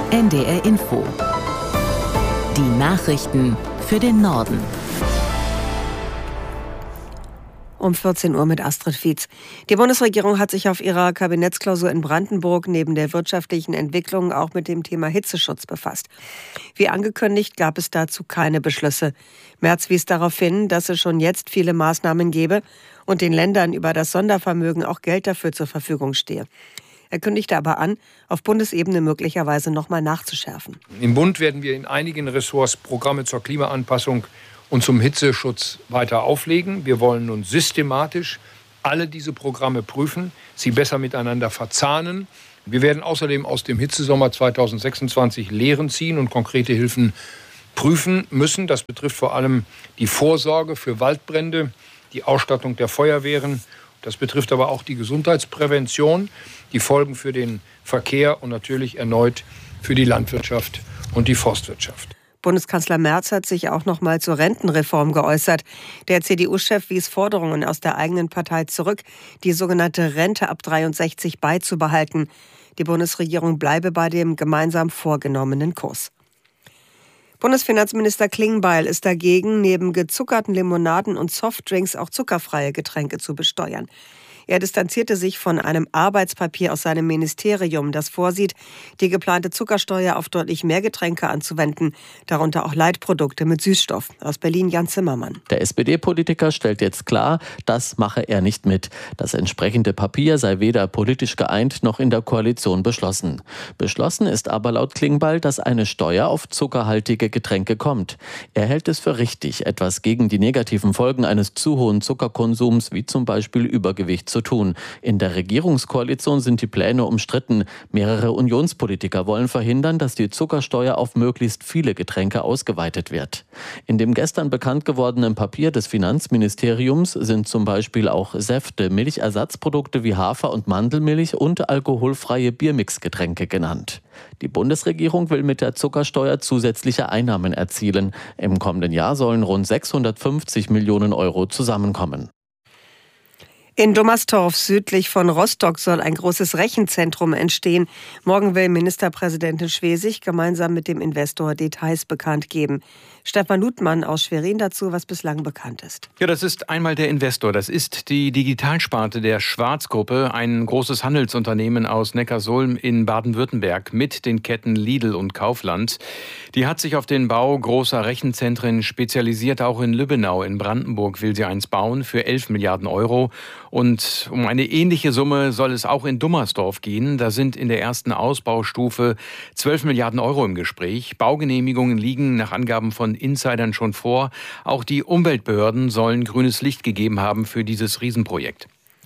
NDR Info. Die Nachrichten für den Norden. Um 14 Uhr mit Astrid Fietz. Die Bundesregierung hat sich auf ihrer Kabinettsklausur in Brandenburg neben der wirtschaftlichen Entwicklung auch mit dem Thema Hitzeschutz befasst. Wie angekündigt, gab es dazu keine Beschlüsse. Merz wies darauf hin, dass es schon jetzt viele Maßnahmen gebe und den Ländern über das Sondervermögen auch Geld dafür zur Verfügung stehe. Er kündigte aber an, auf Bundesebene möglicherweise nochmal nachzuschärfen. Im Bund werden wir in einigen Ressorts Programme zur Klimaanpassung und zum Hitzeschutz weiter auflegen. Wir wollen nun systematisch alle diese Programme prüfen, sie besser miteinander verzahnen. Wir werden außerdem aus dem Hitzesommer 2026 Lehren ziehen und konkrete Hilfen prüfen müssen. Das betrifft vor allem die Vorsorge für Waldbrände, die Ausstattung der Feuerwehren. Das betrifft aber auch die Gesundheitsprävention, die Folgen für den Verkehr und natürlich erneut für die Landwirtschaft und die Forstwirtschaft. Bundeskanzler Merz hat sich auch noch mal zur Rentenreform geäußert. Der CDU-Chef wies Forderungen aus der eigenen Partei zurück, die sogenannte Rente ab 63 beizubehalten. Die Bundesregierung bleibe bei dem gemeinsam vorgenommenen Kurs. Bundesfinanzminister Klingbeil ist dagegen, neben gezuckerten Limonaden und Softdrinks auch zuckerfreie Getränke zu besteuern. Er distanzierte sich von einem Arbeitspapier aus seinem Ministerium, das vorsieht, die geplante Zuckersteuer auf deutlich mehr Getränke anzuwenden, darunter auch Leitprodukte mit Süßstoff. Aus Berlin Jan Zimmermann. Der SPD-Politiker stellt jetzt klar, das mache er nicht mit. Das entsprechende Papier sei weder politisch geeint noch in der Koalition beschlossen. Beschlossen ist aber laut Klingbeil, dass eine Steuer auf zuckerhaltige Getränke kommt. Er hält es für richtig, etwas gegen die negativen Folgen eines zu hohen Zuckerkonsums, wie zum Beispiel Übergewicht, zu tun. In der Regierungskoalition sind die Pläne umstritten. Mehrere Unionspolitiker wollen verhindern, dass die Zuckersteuer auf möglichst viele Getränke ausgeweitet wird. In dem gestern bekannt gewordenen Papier des Finanzministeriums sind zum Beispiel auch Säfte, Milchersatzprodukte wie Hafer- und Mandelmilch und alkoholfreie Biermixgetränke genannt. Die Bundesregierung will mit der Zuckersteuer zusätzliche Einnahmen erzielen. Im kommenden Jahr sollen rund 650 Millionen Euro zusammenkommen. In Dommerstorf südlich von Rostock soll ein großes Rechenzentrum entstehen. Morgen will Ministerpräsidentin Schwesig gemeinsam mit dem Investor Details bekannt geben. Stefan Ludmann aus Schwerin dazu, was bislang bekannt ist. Ja, das ist einmal der Investor. Das ist die Digitalsparte der Schwarz-Gruppe, ein großes Handelsunternehmen aus Neckarsulm in Baden-Württemberg mit den Ketten Lidl und Kaufland. Die hat sich auf den Bau großer Rechenzentren spezialisiert. Auch in Lübbenau in Brandenburg will sie eins bauen für 11 Milliarden Euro. Und um eine ähnliche Summe soll es auch in Dommersdorf gehen. Da sind in der ersten Ausbaustufe 12 Milliarden Euro im Gespräch. Baugenehmigungen liegen nach Angaben von Insidern schon vor. Auch die Umweltbehörden sollen grünes Licht gegeben haben für dieses Riesenprojekt.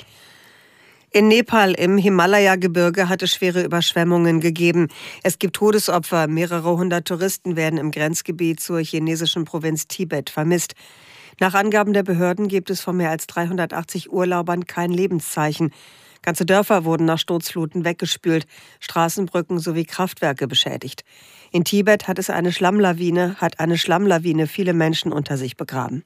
In Nepal im Himalaya-Gebirge hat es schwere Überschwemmungen gegeben. Es gibt Todesopfer. Mehrere hundert Touristen werden im Grenzgebiet zur chinesischen Provinz Tibet vermisst. Nach Angaben der Behörden gibt es von mehr als 380 Urlaubern kein Lebenszeichen. Ganze Dörfer wurden nach Sturzfluten weggespült, Straßenbrücken sowie Kraftwerke beschädigt. In Tibet hat eine Schlammlawine viele Menschen unter sich begraben.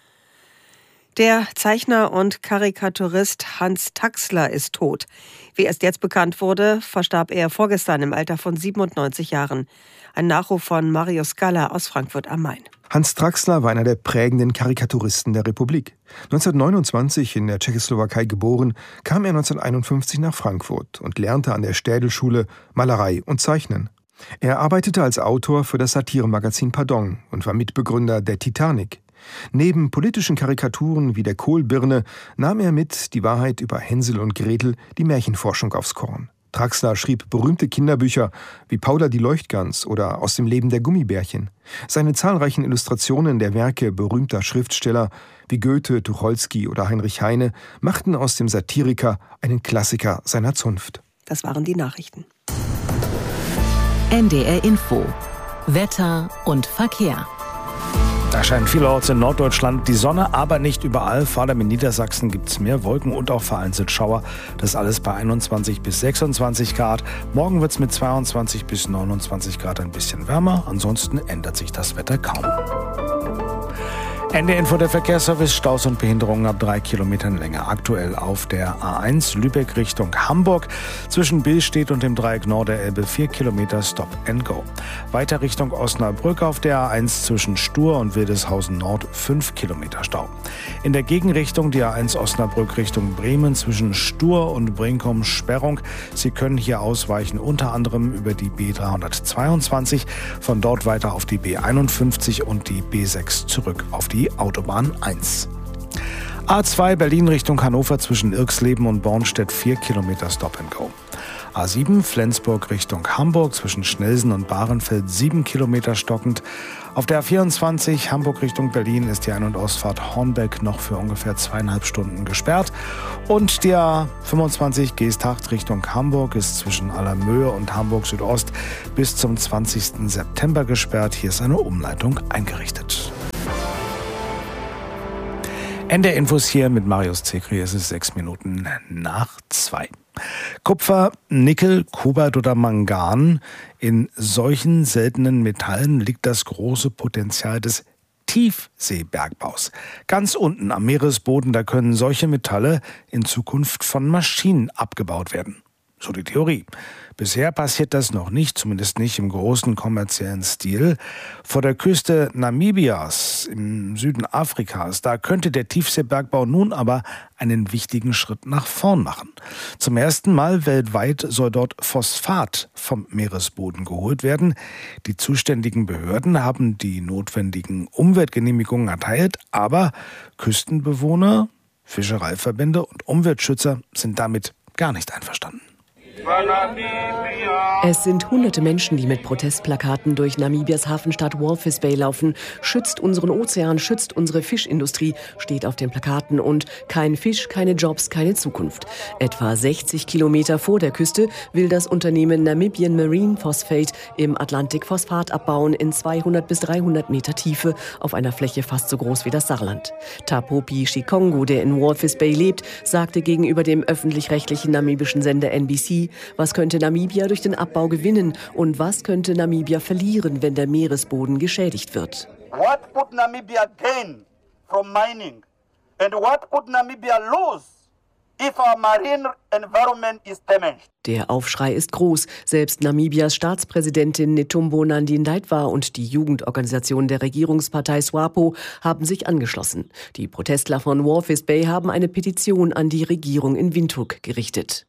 Der Zeichner und Karikaturist Hans Traxler ist tot. Wie erst jetzt bekannt wurde, verstarb er vorgestern im Alter von 97 Jahren. Ein Nachruf von Mario Scala aus Frankfurt am Main. Hans Traxler war einer der prägenden Karikaturisten der Republik. 1929 in der Tschechoslowakei geboren, kam er 1951 nach Frankfurt und lernte an der Städelschule Malerei und Zeichnen. Er arbeitete als Autor für das Satiremagazin Pardon und war Mitbegründer der Titanic. Neben politischen Karikaturen wie der Kohlbirne nahm er mit Die Wahrheit über Hänsel und Gretel die Märchenforschung aufs Korn. Traxler schrieb berühmte Kinderbücher wie Paula die Leuchtgans oder Aus dem Leben der Gummibärchen. Seine zahlreichen Illustrationen der Werke berühmter Schriftsteller wie Goethe, Tucholsky oder Heinrich Heine machten aus dem Satiriker einen Klassiker seiner Zunft. Das waren die Nachrichten. NDR Info. Wetter und Verkehr. Da scheint vielerorts in Norddeutschland die Sonne, aber nicht überall. Vor allem in Niedersachsen gibt es mehr Wolken und auch vereinzelt Schauer. Das alles bei 21 bis 26 Grad. Morgen wird es mit 22 bis 29 Grad ein bisschen wärmer. Ansonsten ändert sich das Wetter kaum. Ende Info der Verkehrsservice, Staus und Behinderungen ab 3 Kilometern Länge. Aktuell auf der A1 Lübeck Richtung Hamburg. Zwischen Billstedt und dem Dreieck Norderelbe 4 Kilometer Stop and Go. Weiter Richtung Osnabrück auf der A1 zwischen Stur und Wildeshausen Nord 5 Kilometer Stau. In der Gegenrichtung die A1 Osnabrück Richtung Bremen zwischen Stur und Brinkum Sperrung. Sie können hier ausweichen, unter anderem über die B322, von dort weiter auf die B51 und die B6 zurück auf die Autobahn 1. A2 Berlin Richtung Hannover zwischen Irxleben und Bornstedt 4 Kilometer Stop and Go. A7 Flensburg Richtung Hamburg zwischen Schnelsen und Bahrenfeld 7 Kilometer stockend. Auf der A24 Hamburg Richtung Berlin ist die Ein- und Ausfahrt Hornbeck noch für ungefähr 2,5 Stunden gesperrt. Und die A25 Geesthacht Richtung Hamburg ist zwischen Allermöhe und Hamburg Südost bis zum 20. September gesperrt. Hier ist eine Umleitung eingerichtet. Ende Infos hier mit Marius Zekri. Es ist 6 Minuten nach 2. Kupfer, Nickel, Kobalt oder Mangan. In solchen seltenen Metallen liegt das große Potenzial des Tiefseebergbaus. Ganz unten am Meeresboden, da können solche Metalle in Zukunft von Maschinen abgebaut werden. So die Theorie. Bisher passiert das noch nicht, zumindest nicht im großen kommerziellen Stil. Vor der Küste Namibias im Süden Afrikas, da könnte der Tiefseebergbau nun aber einen wichtigen Schritt nach vorn machen. Zum ersten Mal weltweit soll dort Phosphat vom Meeresboden geholt werden. Die zuständigen Behörden haben die notwendigen Umweltgenehmigungen erteilt, aber Küstenbewohner, Fischereiverbände und Umweltschützer sind damit gar nicht einverstanden. Es sind hunderte Menschen, die mit Protestplakaten durch Namibias Hafenstadt Walvis Bay laufen. Schützt unseren Ozean, schützt unsere Fischindustrie, steht auf den Plakaten. Und kein Fisch, keine Jobs, keine Zukunft. Etwa 60 Kilometer vor der Küste will das Unternehmen Namibian Marine Phosphate im Atlantik Phosphat abbauen in 200 bis 300 Meter Tiefe auf einer Fläche fast so groß wie das Saarland. Tapopi Shikongo, der in Walvis Bay lebt, sagte gegenüber dem öffentlich-rechtlichen namibischen Sender NBC, was könnte Namibia durch den Abbau gewinnen und was könnte Namibia verlieren, wenn der Meeresboden geschädigt wird? What would Namibia gain from mining and what could Namibia lose if our marine environment is damaged? Der Aufschrei ist groß. Selbst Namibias Staatspräsidentin Netumbo Nandi-Ndaitwah und die Jugendorganisation der Regierungspartei SWAPO haben sich angeschlossen. Die Protestler von Walvis Bay haben eine Petition an die Regierung in Windhoek gerichtet.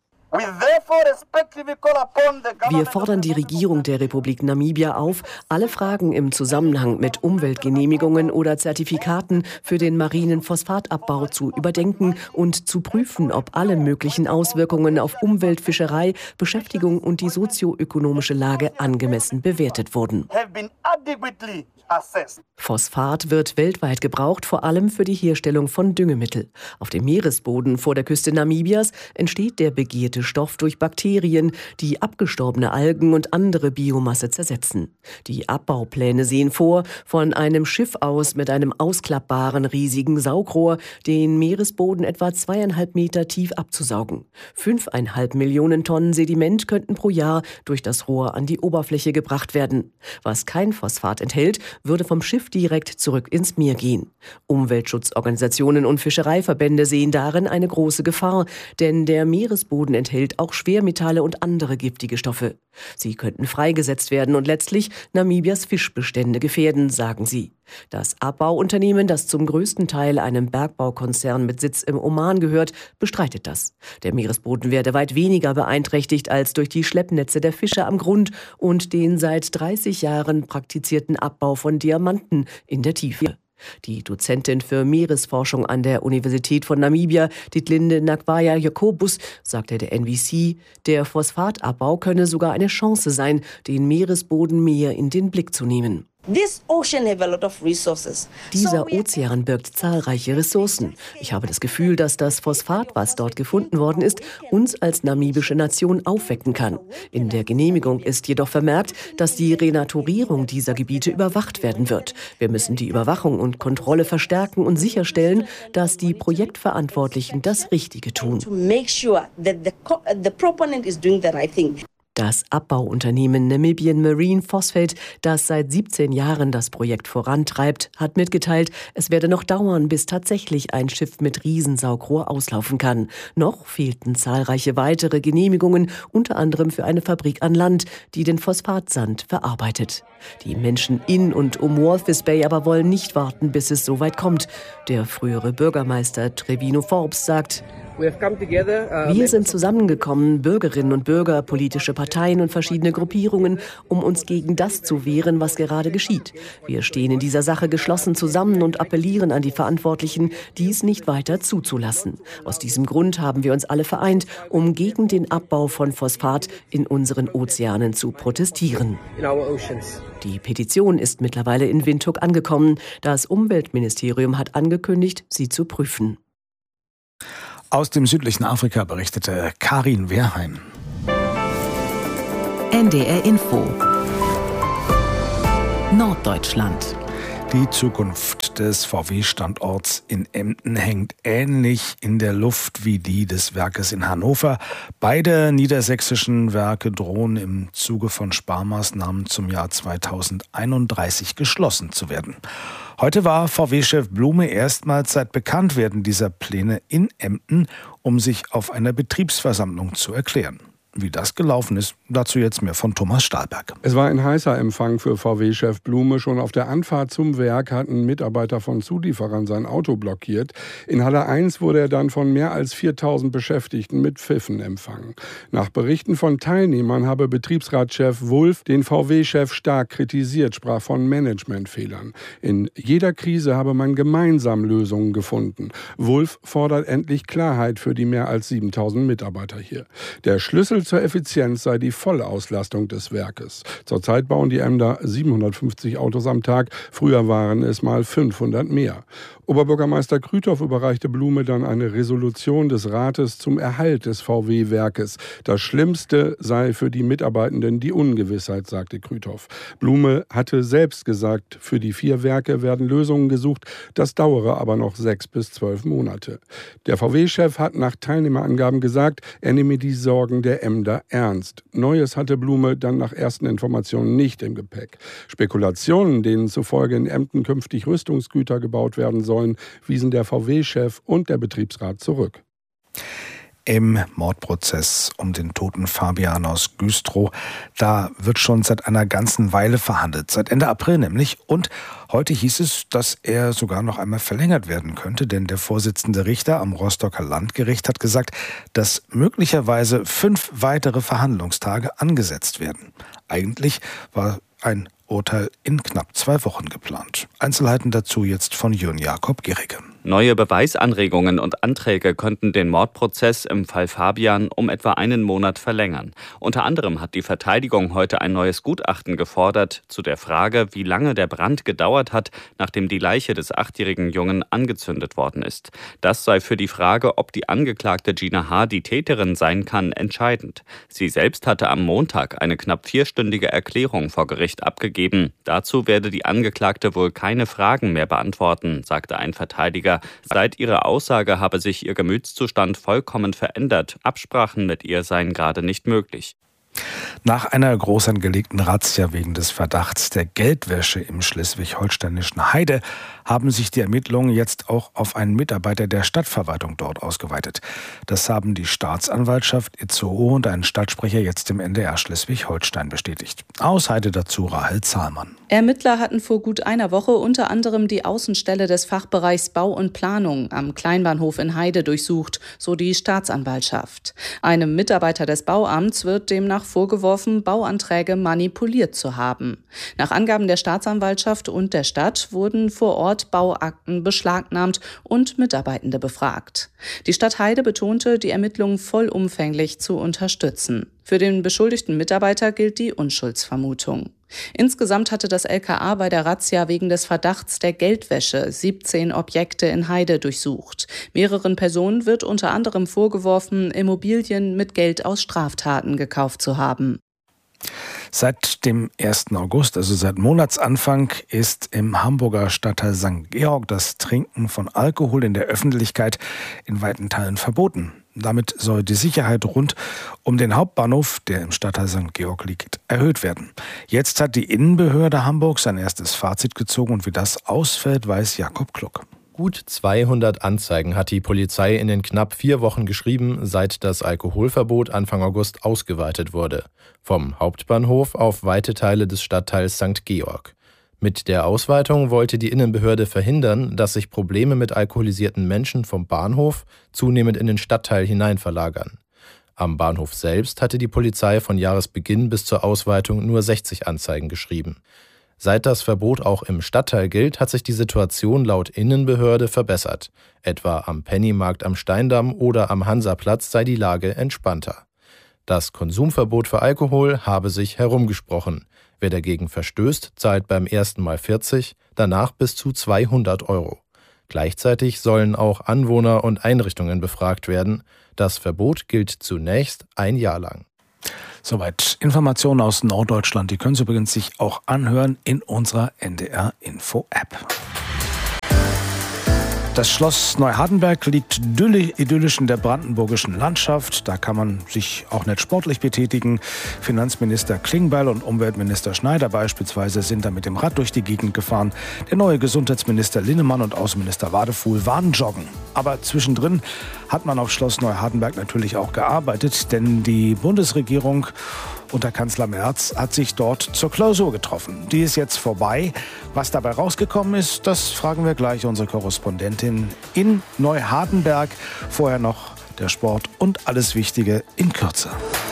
Wir fordern die Regierung der Republik Namibia auf, alle Fragen im Zusammenhang mit Umweltgenehmigungen oder Zertifikaten für den marinen Phosphatabbau zu überdenken und zu prüfen, ob alle möglichen Auswirkungen auf Umwelt, Fischerei, Beschäftigung und die sozioökonomische Lage angemessen bewertet wurden. Phosphat wird weltweit gebraucht, vor allem für die Herstellung von Düngemittel. Auf dem Meeresboden vor der Küste Namibias entsteht der begehrte Stoff durch Bakterien, die abgestorbene Algen und andere Biomasse zersetzen. Die Abbaupläne sehen vor, von einem Schiff aus mit einem ausklappbaren riesigen Saugrohr den Meeresboden etwa 2,5 Meter tief abzusaugen. 5,5 Millionen Tonnen Sediment könnten pro Jahr durch das Rohr an die Oberfläche gebracht werden. Was kein Phosphat enthält, würde vom Schiff direkt zurück ins Meer gehen. Umweltschutzorganisationen und Fischereiverbände sehen darin eine große Gefahr, denn der Meeresboden enthält auch Schwermetalle und andere giftige Stoffe. Sie könnten freigesetzt werden und letztlich Namibias Fischbestände gefährden, sagen sie. Das Abbauunternehmen, das zum größten Teil einem Bergbaukonzern mit Sitz im Oman gehört, bestreitet das. Der Meeresboden werde weit weniger beeinträchtigt als durch die Schleppnetze der Fischer am Grund und den seit 30 Jahren praktizierten Abbau von Diamanten in der Tiefe. Die Dozentin für Meeresforschung an der Universität von Namibia, Ditlinde Nakwaya Jakobus, sagte der NBC, der Phosphatabbau könne sogar eine Chance sein, den Meeresboden mehr in den Blick zu nehmen. Dieser Ozean birgt zahlreiche Ressourcen. Ich habe das Gefühl, dass das Phosphat, was dort gefunden worden ist, uns als namibische Nation aufwecken kann. In der Genehmigung ist jedoch vermerkt, dass die Renaturierung dieser Gebiete überwacht werden wird. Wir müssen die Überwachung und Kontrolle verstärken und sicherstellen, dass die Projektverantwortlichen das Richtige tun. Das Abbauunternehmen Namibian Marine Phosphate, das seit 17 Jahren das Projekt vorantreibt, hat mitgeteilt, es werde noch dauern, bis tatsächlich ein Schiff mit Riesensaugrohr auslaufen kann. Noch fehlten zahlreiche weitere Genehmigungen, unter anderem für eine Fabrik an Land, die den Phosphatsand verarbeitet. Die Menschen in und um Walvis Bay aber wollen nicht warten, bis es so weit kommt. Der frühere Bürgermeister Trevino Forbes sagt: Wir sind zusammengekommen, Bürgerinnen und Bürger, politische Parteien und verschiedene Gruppierungen, um uns gegen das zu wehren, was gerade geschieht. Wir stehen in dieser Sache geschlossen zusammen und appellieren an die Verantwortlichen, dies nicht weiter zuzulassen. Aus diesem Grund haben wir uns alle vereint, um gegen den Abbau von Phosphat in unseren Ozeanen zu protestieren. Die Petition ist mittlerweile in Windhoek angekommen. Das Umweltministerium hat angekündigt, sie zu prüfen. Aus dem südlichen Afrika berichtete Karin Wehrheim. NDR Info Norddeutschland. Die Zukunft des VW-Standorts in Emden hängt ähnlich in der Luft wie die des Werkes in Hannover. Beide niedersächsischen Werke drohen im Zuge von Sparmaßnahmen zum Jahr 2031 geschlossen zu werden. Heute war VW-Chef Blume erstmals seit Bekanntwerden dieser Pläne in Emden, um sich auf einer Betriebsversammlung zu erklären. Wie das gelaufen ist, dazu jetzt mehr von Thomas Stahlberg. Es war ein heißer Empfang für VW-Chef Blume. Schon auf der Anfahrt zum Werk hatten Mitarbeiter von Zulieferern sein Auto blockiert. In Halle 1 wurde er dann von mehr als 4.000 Beschäftigten mit Pfiffen empfangen. Nach Berichten von Teilnehmern habe Betriebsratschef Wulff den VW-Chef stark kritisiert, sprach von Managementfehlern. In jeder Krise habe man gemeinsam Lösungen gefunden. Wulff fordert endlich Klarheit für die mehr als 7.000 Mitarbeiter hier. Der Schlüssel zur Effizienz sei die Vollauslastung des Werkes. Zurzeit bauen die Emder 750 Autos am Tag. Früher waren es mal 500 mehr. Oberbürgermeister Krüthoff überreichte Blume dann eine Resolution des Rates zum Erhalt des VW-Werkes. Das Schlimmste sei für die Mitarbeitenden die Ungewissheit, sagte Krüthoff. Blume hatte selbst gesagt, für die 4 Werke werden Lösungen gesucht. Das dauere aber noch 6 bis 12 Monate. Der VW-Chef hat nach Teilnehmerangaben gesagt, er nehme die Sorgen der Emder ernst. Neues hatte Blume dann nach ersten Informationen nicht im Gepäck. Spekulationen, denen zufolge in Emden künftig Rüstungsgüter gebaut werden sollen, wiesen der VW-Chef und der Betriebsrat zurück. Im Mordprozess um den toten Fabian aus Güstrow, da wird schon seit einer ganzen Weile verhandelt, seit Ende April nämlich. Und heute hieß es, dass er sogar noch einmal verlängert werden könnte, denn der Vorsitzende Richter am Rostocker Landgericht hat gesagt, dass möglicherweise 5 weitere Verhandlungstage angesetzt werden. Eigentlich war ein Urteil in knapp 2 Wochen geplant. Einzelheiten dazu jetzt von Jürgen Jakob Gericke. Neue Beweisanregungen und Anträge könnten den Mordprozess im Fall Fabian um etwa einen Monat verlängern. Unter anderem hat die Verteidigung heute ein neues Gutachten gefordert zu der Frage, wie lange der Brand gedauert hat, nachdem die Leiche des 8-jährigen Jungen angezündet worden ist. Das sei für die Frage, ob die Angeklagte Gina H. die Täterin sein kann, entscheidend. Sie selbst hatte am Montag eine knapp 4-stündige Erklärung vor Gericht abgegeben. Dazu werde die Angeklagte wohl keine Fragen mehr beantworten, sagte ein Verteidiger. Seit ihrer Aussage habe sich ihr Gemütszustand vollkommen verändert. Absprachen mit ihr seien gerade nicht möglich. Nach einer groß angelegten Razzia wegen des Verdachts der Geldwäsche im schleswig-holsteinischen Heide haben sich die Ermittlungen jetzt auch auf einen Mitarbeiter der Stadtverwaltung dort ausgeweitet. Das haben die Staatsanwaltschaft Itzehoe und ein Stadtsprecher jetzt im NDR Schleswig-Holstein bestätigt. Aus Heide dazu Rahel Zahlmann. Ermittler hatten vor gut einer Woche unter anderem die Außenstelle des Fachbereichs Bau und Planung am Kleinbahnhof in Heide durchsucht, so die Staatsanwaltschaft. Einem Mitarbeiter des Bauamts wird demnach vorgeworfen, Bauanträge manipuliert zu haben. Nach Angaben der Staatsanwaltschaft und der Stadt wurden vor Ort Bauakten beschlagnahmt und Mitarbeitende befragt. Die Stadt Heide betonte, die Ermittlungen vollumfänglich zu unterstützen. Für den beschuldigten Mitarbeiter gilt die Unschuldsvermutung. Insgesamt hatte das LKA bei der Razzia wegen des Verdachts der Geldwäsche 17 Objekte in Heide durchsucht. Mehreren Personen wird unter anderem vorgeworfen, Immobilien mit Geld aus Straftaten gekauft zu haben. Seit dem 1. August, also seit Monatsanfang, ist im Hamburger Stadtteil St. Georg das Trinken von Alkohol in der Öffentlichkeit in weiten Teilen verboten. Damit soll die Sicherheit rund um den Hauptbahnhof, der im Stadtteil St. Georg liegt, erhöht werden. Jetzt hat die Innenbehörde Hamburg sein erstes Fazit gezogen und wie das ausfällt, weiß Jakob Kluck. Gut 200 Anzeigen hat die Polizei in den knapp 4 Wochen geschrieben, seit das Alkoholverbot Anfang August ausgeweitet wurde. Vom Hauptbahnhof auf weite Teile des Stadtteils St. Georg. Mit der Ausweitung wollte die Innenbehörde verhindern, dass sich Probleme mit alkoholisierten Menschen vom Bahnhof zunehmend in den Stadtteil hinein verlagern. Am Bahnhof selbst hatte die Polizei von Jahresbeginn bis zur Ausweitung nur 60 Anzeigen geschrieben. Seit das Verbot auch im Stadtteil gilt, hat sich die Situation laut Innenbehörde verbessert. Etwa am Pennymarkt am Steindamm oder am Hansaplatz sei die Lage entspannter. Das Konsumverbot für Alkohol habe sich herumgesprochen. Wer dagegen verstößt, zahlt beim ersten Mal 40, danach bis zu 200 €. Gleichzeitig sollen auch Anwohner und Einrichtungen befragt werden. Das Verbot gilt zunächst 1 Jahr lang. Soweit Informationen aus Norddeutschland. Die können Sie übrigens sich auch anhören in unserer NDR-Info-App. Das Schloss Neuhardenberg liegt idyllisch in der brandenburgischen Landschaft. Da kann man sich auch nicht sportlich betätigen. Finanzminister Klingbeil und Umweltminister Schneider beispielsweise sind da mit dem Rad durch die Gegend gefahren. Der neue Gesundheitsminister Linnemann und Außenminister Wadefuhl waren joggen. Aber zwischendrin hat man auf Schloss Neuhardenberg natürlich auch gearbeitet, denn die Bundesregierung unter Kanzler Merz hat sich dort zur Klausur getroffen. Die ist jetzt vorbei. Was dabei rausgekommen ist, das fragen wir gleich unsere Korrespondentin in Neuhardenberg. Vorher noch der Sport und alles Wichtige in Kürze.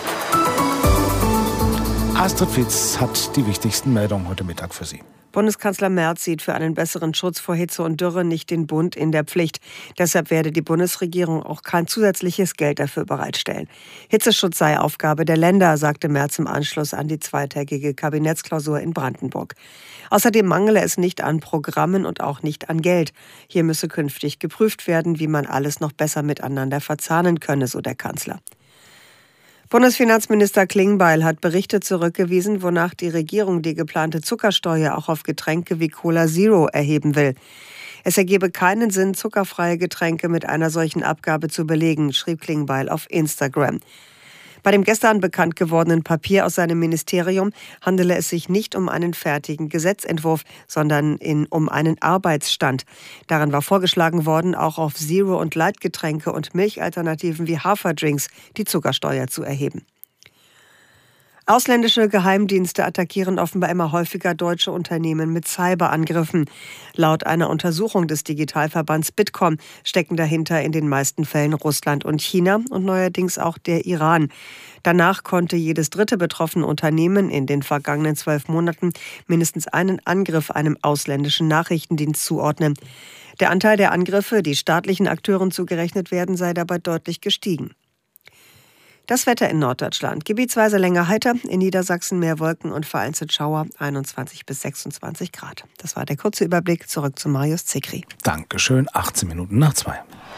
Astrid Fitz hat die wichtigsten Meldungen heute Mittag für Sie. Bundeskanzler Merz sieht für einen besseren Schutz vor Hitze und Dürre nicht den Bund in der Pflicht. Deshalb werde die Bundesregierung auch kein zusätzliches Geld dafür bereitstellen. Hitzeschutz sei Aufgabe der Länder, sagte Merz im Anschluss an die zweitägige Kabinettsklausur in Brandenburg. Außerdem mangele es nicht an Programmen und auch nicht an Geld. Hier müsse künftig geprüft werden, wie man alles noch besser miteinander verzahnen könne, so der Kanzler. Bundesfinanzminister Klingbeil hat Berichte zurückgewiesen, wonach die Regierung die geplante Zuckersteuer auch auf Getränke wie Cola Zero erheben will. Es ergebe keinen Sinn, zuckerfreie Getränke mit einer solchen Abgabe zu belegen, schrieb Klingbeil auf Instagram. Bei dem gestern bekannt gewordenen Papier aus seinem Ministerium handele es sich nicht um einen fertigen Gesetzentwurf, sondern um einen Arbeitsstand. Darin war vorgeschlagen worden, auch auf Zero- und Light-Getränke und Milchalternativen wie Haferdrinks die Zuckersteuer zu erheben. Ausländische Geheimdienste attackieren offenbar immer häufiger deutsche Unternehmen mit Cyberangriffen. Laut einer Untersuchung des Digitalverbands Bitkom stecken dahinter in den meisten Fällen Russland und China und neuerdings auch der Iran. Danach konnte jedes dritte betroffene Unternehmen in den vergangenen 12 Monaten mindestens einen Angriff einem ausländischen Nachrichtendienst zuordnen. Der Anteil der Angriffe, die staatlichen Akteuren zugerechnet werden, sei dabei deutlich gestiegen. Das Wetter in Norddeutschland. Gebietsweise länger heiter, in Niedersachsen mehr Wolken und vereinzelt Schauer, 21 bis 26 Grad. Das war der kurze Überblick. Zurück zu Marius Zikri. Dankeschön, 18 Minuten nach 2.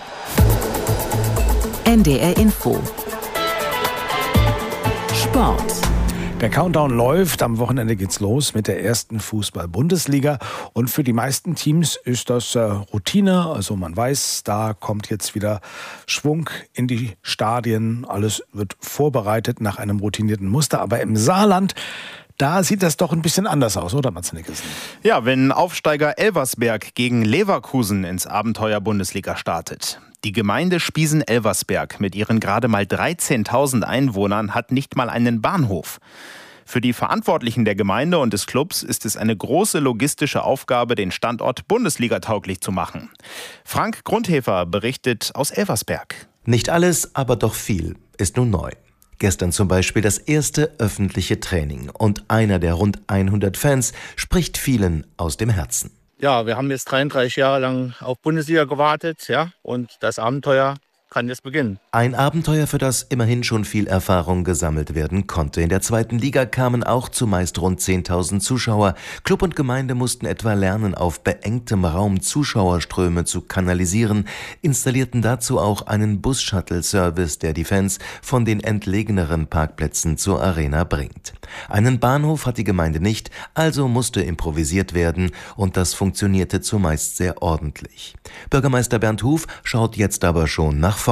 NDR Info. Sport. Der Countdown läuft. Am Wochenende geht's los mit der ersten Fußball-Bundesliga. Und für die meisten Teams ist das Routine. Also man weiß, da kommt jetzt wieder Schwung in die Stadien. Alles wird vorbereitet nach einem routinierten Muster. Aber im Saarland, da sieht das doch ein bisschen anders aus, oder Mats Nicholson? Ja, wenn Aufsteiger Elversberg gegen Leverkusen ins Abenteuer Bundesliga startet. Die Gemeinde Spiesen-Elversberg mit ihren gerade mal 13.000 Einwohnern hat nicht mal einen Bahnhof. Für die Verantwortlichen der Gemeinde und des Clubs ist es eine große logistische Aufgabe, den Standort Bundesliga-tauglich zu machen. Frank Grundhefer berichtet aus Elversberg. Nicht alles, aber doch viel ist nun neu. Gestern zum Beispiel das erste öffentliche Training und einer der rund 100 Fans spricht vielen aus dem Herzen. Ja, wir haben jetzt 33 Jahre lang auf Bundesliga gewartet, ja, und das Abenteuer kann jetzt beginnen. Ein Abenteuer, für das immerhin schon viel Erfahrung gesammelt werden konnte. In der zweiten Liga kamen auch zumeist rund 10.000 Zuschauer. Club und Gemeinde mussten etwa lernen, auf beengtem Raum Zuschauerströme zu kanalisieren, installierten dazu auch einen Bus-Shuttle-Service, der die Fans von den entlegeneren Parkplätzen zur Arena bringt. Einen Bahnhof hat die Gemeinde nicht, also musste improvisiert werden und das funktionierte zumeist sehr ordentlich. Bürgermeister Bernd Huf schaut jetzt aber schon nach vorne.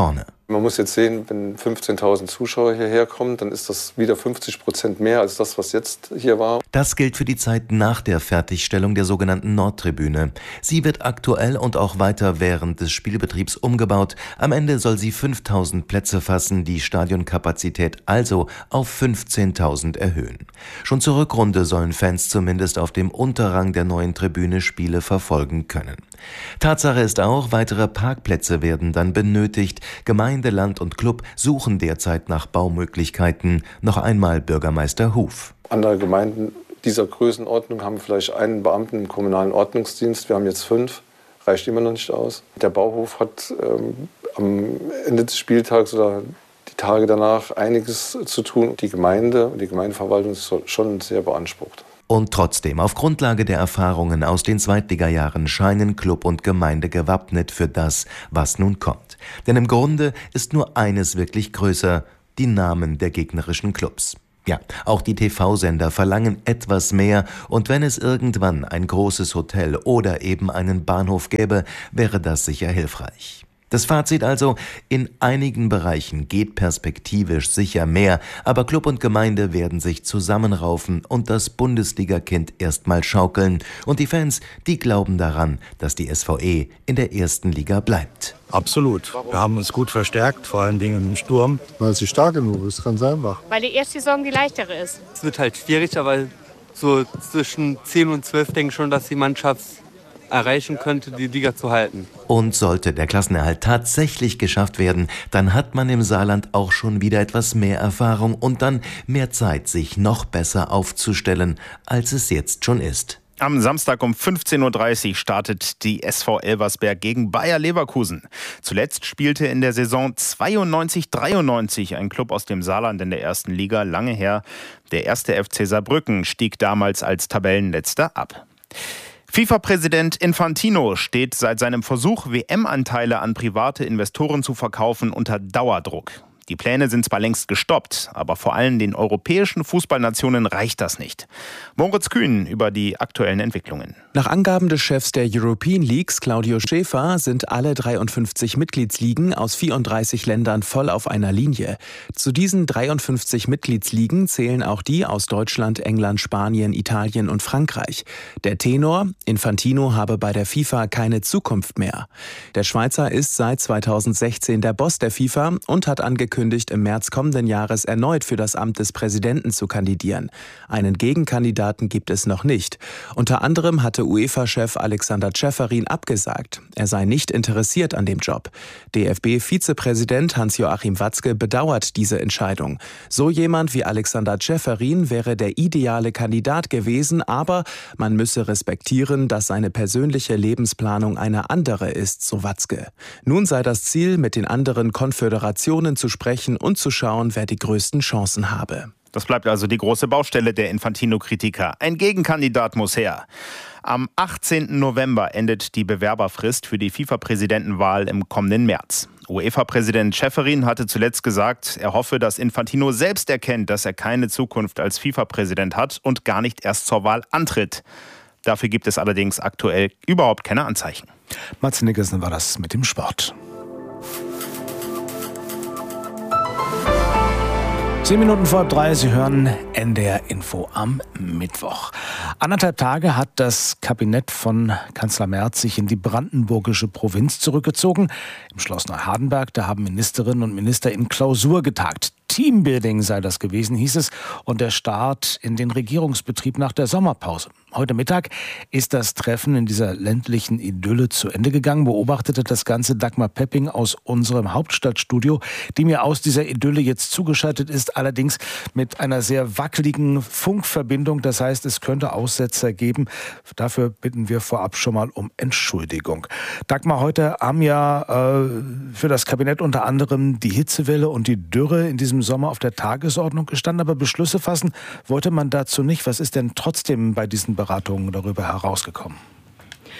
Man muss jetzt sehen, wenn 15.000 Zuschauer hierher kommen, dann ist das wieder 50% mehr als das, was jetzt hier war. Das gilt für die Zeit nach der Fertigstellung der sogenannten Nordtribüne. Sie wird aktuell und auch weiter während des Spielbetriebs umgebaut. Am Ende soll sie 5.000 Plätze fassen, die Stadionkapazität also auf 15.000 erhöhen. Schon zur Rückrunde sollen Fans zumindest auf dem Unterrang der neuen Tribüne Spiele verfolgen können. Tatsache ist auch, weitere Parkplätze werden dann benötigt. Gemeinde, Land und Club suchen derzeit nach Baumöglichkeiten. Noch einmal Bürgermeister Huf. Andere Gemeinden dieser Größenordnung haben vielleicht einen Beamten im kommunalen Ordnungsdienst. Wir haben jetzt 5, reicht immer noch nicht aus. Der Bauhof hat am Ende des Spieltags oder die Tage danach einiges zu tun. Die Gemeinde und die Gemeindeverwaltung ist schon sehr beansprucht. Und trotzdem, auf Grundlage der Erfahrungen aus den Zweitligajahren scheinen Club und Gemeinde gewappnet für das, was nun kommt. Denn im Grunde ist nur eines wirklich größer: die Namen der gegnerischen Clubs. Ja, auch die TV-Sender verlangen etwas mehr, und wenn es irgendwann ein großes Hotel oder eben einen Bahnhof gäbe, wäre das sicher hilfreich. Das Fazit also: in einigen Bereichen geht perspektivisch sicher mehr, aber Club und Gemeinde werden sich zusammenraufen und das Bundesliga-Kind erstmal schaukeln. Und die Fans, die glauben daran, dass die SVE in der ersten Liga bleibt. Absolut. Wir haben uns gut verstärkt, vor allen Dingen im Sturm. Weil sie stark genug ist, ganz einfach. Weil die erste Saison die leichtere ist. Es wird halt schwierig, aber so zwischen 10 und 12 denke ich schon, dass die Mannschaft erreichen könnte, die Liga zu halten. Und sollte der Klassenerhalt tatsächlich geschafft werden, dann hat man im Saarland auch schon wieder etwas mehr Erfahrung und dann mehr Zeit, sich noch besser aufzustellen, als es jetzt schon ist. Am Samstag um 15.30 Uhr startet die SV Elversberg gegen Bayer Leverkusen. Zuletzt spielte in der Saison 92/93 ein Klub aus dem Saarland in der ersten Liga, lange her. Der erste FC Saarbrücken stieg damals als Tabellenletzter ab. FIFA-Präsident Infantino steht seit seinem Versuch, WM-Anteile an private Investoren zu verkaufen, unter Dauerdruck. Die Pläne sind zwar längst gestoppt, aber vor allem den europäischen Fußballnationen reicht das nicht. Moritz Kühn über die aktuellen Entwicklungen. Nach Angaben des Chefs der European Leagues, Claudio Schäfer, sind alle 53 Mitgliedsligen aus 34 Ländern voll auf einer Linie. Zu diesen 53 Mitgliedsligen zählen auch die aus Deutschland, England, Spanien, Italien und Frankreich. Der Tenor: Infantino habe bei der FIFA keine Zukunft mehr. Der Schweizer ist seit 2016 der Boss der FIFA und hat angekündigt, im März kommenden Jahres erneut für das Amt des Präsidenten zu kandidieren. Einen Gegenkandidaten gibt es noch nicht. Unter anderem hatte UEFA-Chef Alexander Ceferin abgesagt. Er sei nicht interessiert an dem Job. DFB-Vizepräsident Hans-Joachim Watzke bedauert diese Entscheidung. So jemand wie Alexander Ceferin wäre der ideale Kandidat gewesen, aber man müsse respektieren, dass seine persönliche Lebensplanung eine andere ist, so Watzke. Nun sei das Ziel, mit den anderen Konföderationen zu sprechen und zu schauen, wer die größten Chancen habe. Das bleibt also die große Baustelle der Infantino-Kritiker. Ein Gegenkandidat muss her. Am 18. November endet die Bewerberfrist für die FIFA-Präsidentenwahl im kommenden März. UEFA-Präsident Ceferin hatte zuletzt gesagt, er hoffe, dass Infantino selbst erkennt, dass er keine Zukunft als FIFA-Präsident hat und gar nicht erst zur Wahl antritt. Dafür gibt es allerdings aktuell überhaupt keine Anzeichen. Mats Nickersen war das mit dem Sport. 10 Minuten vor 3, Sie hören NDR Info am Mittwoch. 1,5 Tage hat das Kabinett von Kanzler Merz sich in die brandenburgische Provinz zurückgezogen. Im Schloss Neuhardenberg, da haben Ministerinnen und Minister in Klausur getagt. Teambuilding sei das gewesen, hieß es, und der Start in den Regierungsbetrieb nach der Sommerpause. Heute Mittag ist das Treffen in dieser ländlichen Idylle zu Ende gegangen, beobachtete das Ganze Dagmar Pepping aus unserem Hauptstadtstudio, die mir aus dieser Idylle jetzt zugeschaltet ist, allerdings mit einer sehr wackeligen Funkverbindung. Das heißt, es könnte Aussetzer geben. Dafür bitten wir vorab schon mal um Entschuldigung. Dagmar, heute haben ja für das Kabinett unter anderem die Hitzewelle und die Dürre in diesem Sommer auf der Tagesordnung gestanden, aber Beschlüsse fassen wollte man dazu nicht. Was ist denn trotzdem bei diesen Beratungen darüber herausgekommen?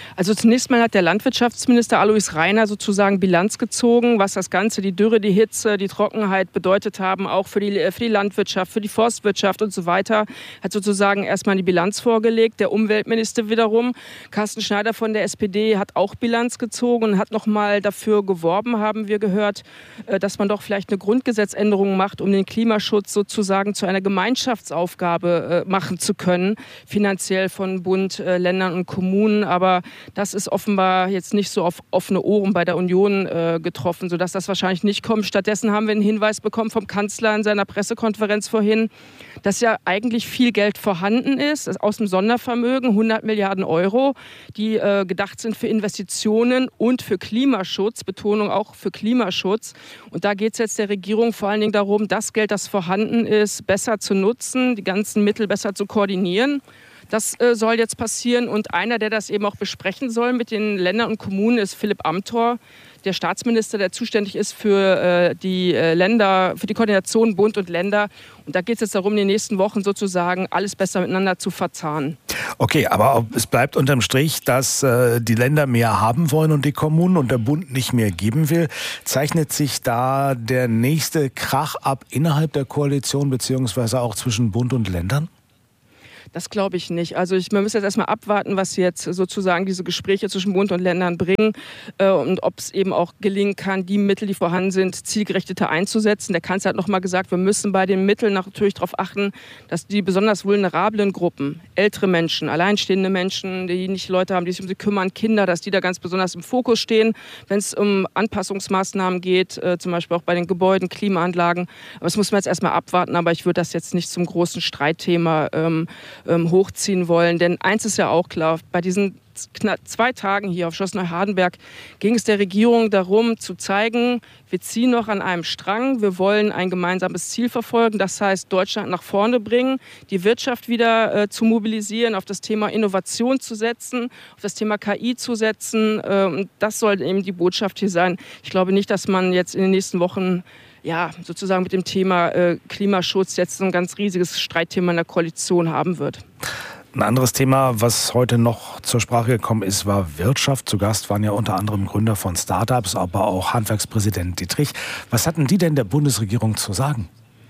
Also zunächst mal hat der Landwirtschaftsminister Alois Rainer sozusagen Bilanz gezogen, was das Ganze, die Dürre, die Hitze, die Trockenheit bedeutet haben, auch für die Landwirtschaft, für die Forstwirtschaft und so weiter. Hat sozusagen erstmal die Bilanz vorgelegt. Der Umweltminister wiederum, Carsten Schneider von der SPD, hat auch Bilanz gezogen und hat nochmal dafür geworben, haben wir gehört, dass man doch vielleicht eine Grundgesetzänderung macht, um den Klimaschutz sozusagen zu einer Gemeinschaftsaufgabe machen zu können, finanziell von Bund, Ländern und Kommunen. Aber das ist offenbar jetzt nicht so auf offene Ohren bei der Union getroffen, sodass das wahrscheinlich nicht kommt. Stattdessen haben wir einen Hinweis bekommen vom Kanzler in seiner Pressekonferenz vorhin, dass ja eigentlich viel Geld vorhanden ist aus dem Sondervermögen, 100 Milliarden Euro, die gedacht sind für Investitionen und für Klimaschutz, Betonung auch für Klimaschutz. Und da geht es jetzt der Regierung vor allen Dingen darum, das Geld, das vorhanden ist, besser zu nutzen, die ganzen Mittel besser zu koordinieren. Das soll jetzt passieren und einer, der das eben auch besprechen soll mit den Ländern und Kommunen, ist Philipp Amthor, der Staatsminister, der zuständig ist für die Länder, für die Koordination Bund und Länder. Und da geht es jetzt darum, in den nächsten Wochen sozusagen alles besser miteinander zu verzahnen. Okay, aber es bleibt unterm Strich, dass die Länder mehr haben wollen und die Kommunen und der Bund nicht mehr geben will. Zeichnet sich da der nächste Krach ab innerhalb der Koalition beziehungsweise auch zwischen Bund und Ländern? Das glaube ich nicht. Also man muss jetzt erstmal abwarten, was jetzt sozusagen diese Gespräche zwischen Bund und Ländern bringen und ob es eben auch gelingen kann, die Mittel, die vorhanden sind, zielgerichteter einzusetzen. Der Kanzler hat noch mal gesagt, wir müssen bei den Mitteln natürlich darauf achten, dass die besonders vulnerablen Gruppen, ältere Menschen, alleinstehende Menschen, die nicht Leute haben, die sich um sie kümmern, Kinder, dass die da ganz besonders im Fokus stehen, wenn es um Anpassungsmaßnahmen geht, zum Beispiel auch bei den Gebäuden, Klimaanlagen. Aber das muss man jetzt erstmal abwarten, aber ich würde das jetzt nicht zum großen Streitthema hochziehen wollen. Denn eins ist ja auch klar, bei diesen knapp 2 Tagen hier auf Schloss Neuhardenberg ging es der Regierung darum zu zeigen, wir ziehen noch an einem Strang, wir wollen ein gemeinsames Ziel verfolgen, das heißt Deutschland nach vorne bringen, die Wirtschaft wieder zu mobilisieren, auf das Thema Innovation zu setzen, auf das Thema KI zu setzen. Das soll eben die Botschaft hier sein. Ich glaube nicht, dass man jetzt in den nächsten Wochen sozusagen mit dem Thema Klimaschutz jetzt so ein ganz riesiges Streitthema in der Koalition haben wird. Ein anderes Thema, was heute noch zur Sprache gekommen ist, war Wirtschaft. Zu Gast waren ja unter anderem Gründer von Startups, aber auch Handwerkspräsident Dietrich. Was hatten die denn der Bundesregierung zu sagen?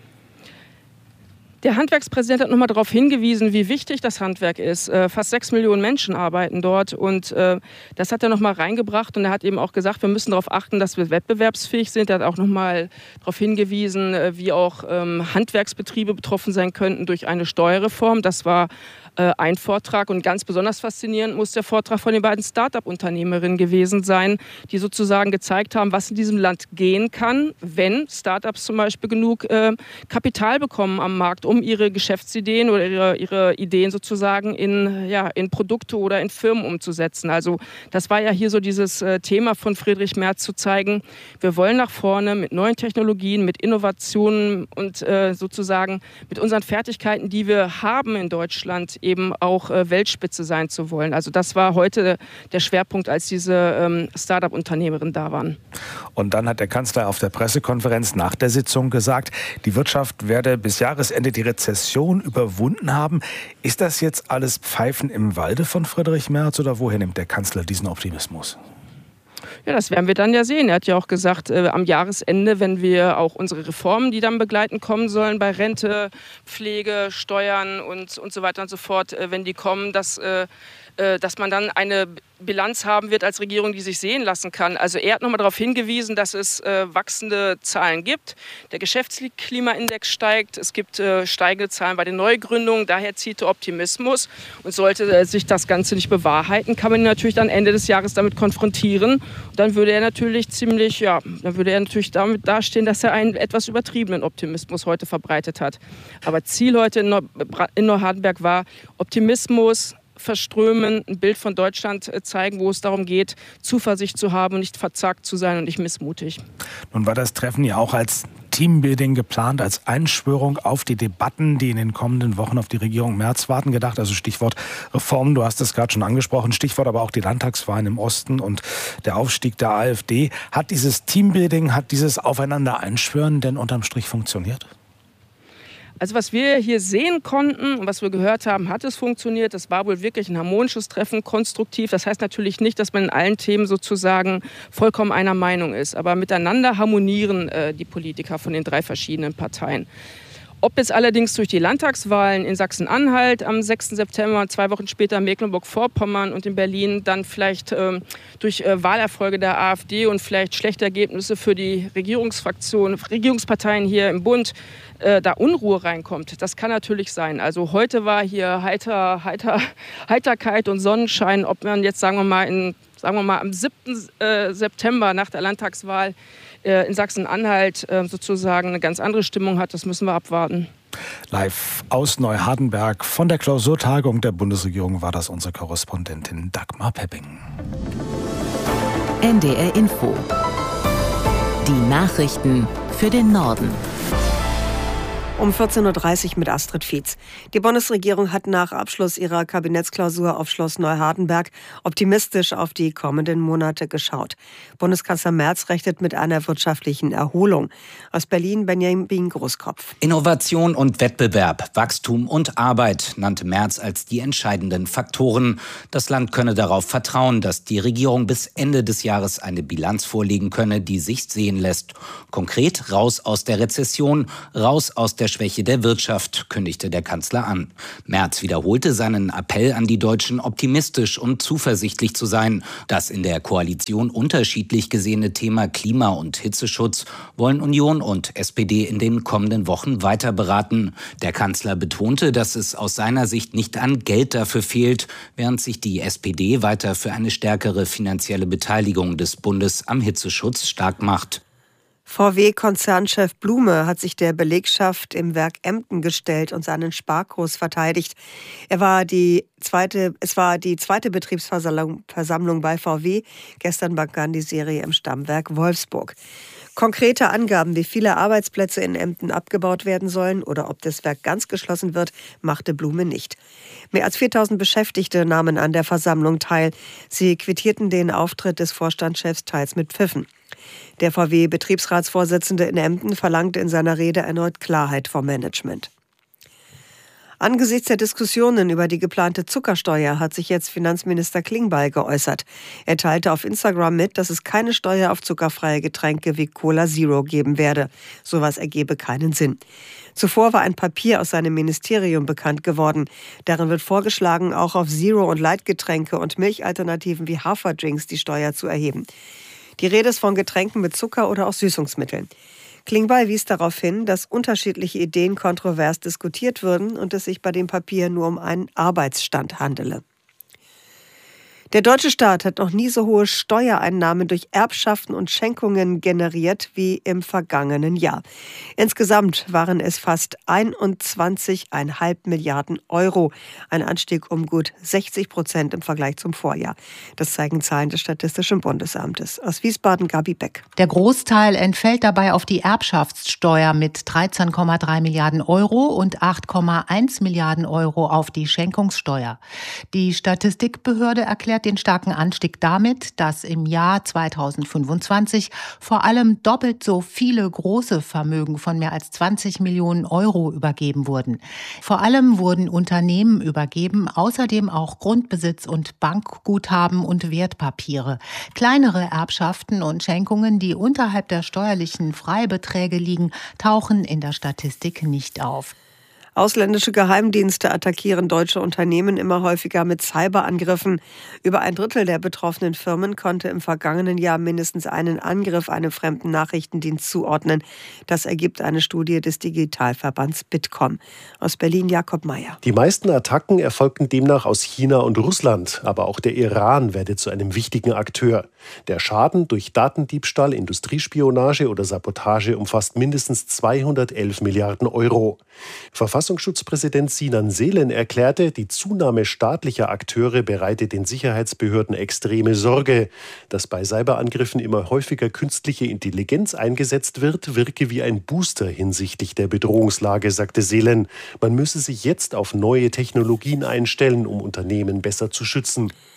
Der Handwerkspräsident hat nochmal darauf hingewiesen, wie wichtig das Handwerk ist. Fast 6 Millionen Menschen arbeiten dort und das hat er nochmal reingebracht und er hat eben auch gesagt, wir müssen darauf achten, dass wir wettbewerbsfähig sind. Er hat auch nochmal darauf hingewiesen, wie auch Handwerksbetriebe betroffen sein könnten durch eine Steuerreform. Das war ein Vortrag und ganz besonders faszinierend muss der Vortrag von den beiden Start-up-Unternehmerinnen gewesen sein, die sozusagen gezeigt haben, was in diesem Land gehen kann, wenn Start-ups zum Beispiel genug Kapital bekommen am Markt, um ihre Geschäftsideen oder ihre Ideen sozusagen in Produkte oder in Firmen umzusetzen. Also das war ja hier so dieses Thema von Friedrich Merz, zu zeigen, wir wollen nach vorne mit neuen Technologien, mit Innovationen und sozusagen mit unseren Fertigkeiten, die wir haben in Deutschland, eben auch Weltspitze sein zu wollen. Also das war heute der Schwerpunkt, als diese Start-up-Unternehmerinnen da waren. Und dann hat der Kanzler auf der Pressekonferenz nach der Sitzung gesagt, die Wirtschaft werde bis Jahresende die Rezession überwunden haben. Ist das jetzt alles Pfeifen im Walde von Friedrich Merz oder woher nimmt der Kanzler diesen Optimismus? Ja, das werden wir dann ja sehen. Er hat ja auch gesagt, am Jahresende, wenn wir auch unsere Reformen, die dann begleitend kommen sollen, bei Rente, Pflege, Steuern und so weiter und so fort, wenn die kommen, dass man dann eine Bilanz haben wird als Regierung, die sich sehen lassen kann. Also er hat nochmal darauf hingewiesen, dass es wachsende Zahlen gibt. Der Geschäftsklimaindex steigt. Es gibt steigende Zahlen bei den Neugründungen. Daher zieht der Optimismus. Und sollte sich das Ganze nicht bewahrheiten, kann man ihn natürlich dann Ende des Jahres damit konfrontieren. Und dann würde er natürlich damit dastehen, dass er einen etwas übertriebenen Optimismus heute verbreitet hat. Aber Ziel heute in Neuhardenberg war Optimismus, verströmen, ein Bild von Deutschland zeigen, wo es darum geht, Zuversicht zu haben und nicht verzagt zu sein und nicht missmutig. Nun war das Treffen ja auch als Teambuilding geplant, als Einschwörung auf die Debatten, die in den kommenden Wochen auf die Regierung Merz warten, gedacht. Also Stichwort Reformen, du hast es gerade schon angesprochen, Stichwort aber auch die Landtagswahlen im Osten und der Aufstieg der AfD. Hat dieses Teambuilding, hat dieses Aufeinander einschwören denn unterm Strich funktioniert? Also was wir hier sehen konnten und was wir gehört haben, hat es funktioniert. Das war wohl wirklich ein harmonisches Treffen, konstruktiv. Das heißt natürlich nicht, dass man in allen Themen sozusagen vollkommen einer Meinung ist. Aber miteinander harmonieren die Politiker von den 3 verschiedenen Parteien. Ob jetzt allerdings durch die Landtagswahlen in Sachsen-Anhalt am 6. September, 2 Wochen später Mecklenburg-Vorpommern und in Berlin, dann vielleicht durch Wahlerfolge der AfD und vielleicht schlechte Ergebnisse für die Regierungsparteien hier im Bund, da Unruhe reinkommt. Das kann natürlich sein. Also heute war hier Heiterkeit und Sonnenschein. Ob man jetzt, sagen wir mal, am 7. September nach der Landtagswahl in Sachsen-Anhalt sozusagen eine ganz andere Stimmung hat, das müssen wir abwarten. Live aus Neuhardenberg von der Klausurtagung der Bundesregierung war das unsere Korrespondentin Dagmar Pepping. NDR Info. Die Nachrichten für den Norden. Um 14.30 Uhr mit Astrid Fietz. Die Bundesregierung hat nach Abschluss ihrer Kabinettsklausur auf Schloss Neuhardenberg optimistisch auf die kommenden Monate geschaut. Bundeskanzler Merz rechnet mit einer wirtschaftlichen Erholung. Aus Berlin Benjamin Großkopf. Innovation und Wettbewerb, Wachstum und Arbeit nannte Merz als die entscheidenden Faktoren. Das Land könne darauf vertrauen, dass die Regierung bis Ende des Jahres eine Bilanz vorlegen könne, die sich sehen lässt. Konkret raus aus der Rezession, raus aus der Schwäche der Wirtschaft, kündigte der Kanzler an. Merz wiederholte seinen Appell an die Deutschen, optimistisch und zuversichtlich zu sein. Das in der Koalition unterschiedlich gesehene Thema Klima- und Hitzeschutz wollen Union und SPD in den kommenden Wochen weiter beraten. Der Kanzler betonte, dass es aus seiner Sicht nicht an Geld dafür fehlt, während sich die SPD weiter für eine stärkere finanzielle Beteiligung des Bundes am Hitzeschutz stark macht. VW-Konzernchef Blume hat sich der Belegschaft im Werk Emden gestellt und seinen Sparkurs verteidigt. Es war die zweite Betriebsversammlung bei VW. Gestern begann die Serie im Stammwerk Wolfsburg. Konkrete Angaben, wie viele Arbeitsplätze in Emden abgebaut werden sollen oder ob das Werk ganz geschlossen wird, machte Blume nicht. Mehr als 4.000 Beschäftigte nahmen an der Versammlung teil. Sie quittierten den Auftritt des Vorstandschefs teils mit Pfiffen. Der VW-Betriebsratsvorsitzende in Emden verlangte in seiner Rede erneut Klarheit vom Management. Angesichts der Diskussionen über die geplante Zuckersteuer hat sich jetzt Finanzminister Klingbeil geäußert. Er teilte auf Instagram mit, dass es keine Steuer auf zuckerfreie Getränke wie Cola Zero geben werde. Sowas ergebe keinen Sinn. Zuvor war ein Papier aus seinem Ministerium bekannt geworden. Darin wird vorgeschlagen, auch auf Zero- und Light-Getränke und Milchalternativen wie Haferdrinks die Steuer zu erheben. Die Rede ist von Getränken mit Zucker oder auch Süßungsmitteln. Klingbeil wies darauf hin, dass unterschiedliche Ideen kontrovers diskutiert würden und es sich bei dem Papier nur um einen Arbeitsstand handele. Der deutsche Staat hat noch nie so hohe Steuereinnahmen durch Erbschaften und Schenkungen generiert wie im vergangenen Jahr. Insgesamt waren es fast 21,5 Milliarden Euro, ein Anstieg um gut 60% im Vergleich zum Vorjahr. Das zeigen Zahlen des Statistischen Bundesamtes. Aus Wiesbaden Gabi Beck. Der Großteil entfällt dabei auf die Erbschaftssteuer mit 13,3 Milliarden Euro und 8,1 Milliarden Euro auf die Schenkungssteuer. Die Statistikbehörde erklärt den starken Anstieg damit, dass im Jahr 2025 vor allem doppelt so viele große Vermögen von mehr als 20 Millionen Euro übergeben wurden. Vor allem wurden Unternehmen übergeben, außerdem auch Grundbesitz und Bankguthaben und Wertpapiere. Kleinere Erbschaften und Schenkungen, die unterhalb der steuerlichen Freibeträge liegen, tauchen in der Statistik nicht auf. Ausländische Geheimdienste attackieren deutsche Unternehmen immer häufiger mit Cyberangriffen. Über ein Drittel der betroffenen Firmen konnte im vergangenen Jahr mindestens einen Angriff einem fremden Nachrichtendienst zuordnen. Das ergibt eine Studie des Digitalverbands Bitkom. Aus Berlin Jakob Meyer. Die meisten Attacken erfolgten demnach aus China und Russland, aber auch der Iran werde zu einem wichtigen Akteur. Der Schaden durch Datendiebstahl, Industriespionage oder Sabotage umfasst mindestens 211 Milliarden Euro. Verfassungsschutzpräsident Sinan Selen erklärte, die Zunahme staatlicher Akteure bereite den Sicherheitsbehörden extreme Sorge. Dass bei Cyberangriffen immer häufiger künstliche Intelligenz eingesetzt wird, wirke wie ein Booster hinsichtlich der Bedrohungslage, sagte Selen. Man müsse sich jetzt auf neue Technologien einstellen, um Unternehmen besser zu schützen.